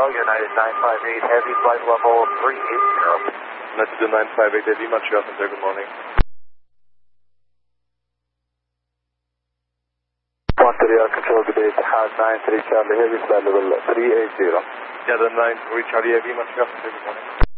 United 958 Heavy, flight level 380. United 958 Heavy, Montreal Center, good morning. 130 control, good day, Has 93 Charlie Heavy, flight level 380. Yeah, the 93 Charlie Heavy, Montreal Center, good morning.